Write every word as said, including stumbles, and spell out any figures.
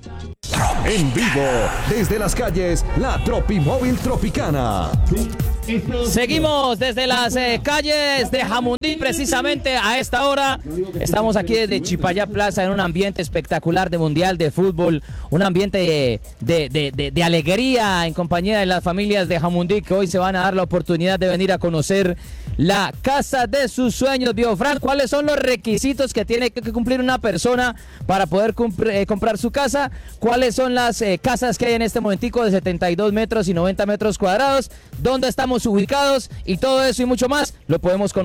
En vivo, desde las calles, la Tropimóvil Tropicana. Seguimos desde las eh, calles de Jamundí, precisamente a esta hora. Estamos aquí desde Chipayá Plaza en un ambiente espectacular de Mundial de Fútbol, un ambiente de, de, de, de, de alegría en compañía de las familias de Jamundí que hoy se van a dar la oportunidad de venir a conocer la casa de sus sueños. Biofran, ¿cuáles son los requisitos que tiene que cumplir una persona para poder eh, comprar su casa? ¿Cuáles son las eh, casas que hay en este momentico de setenta y dos metros y noventa metros cuadrados? ¿Dónde estamos ubicados? Y todo eso y mucho más lo podemos conocer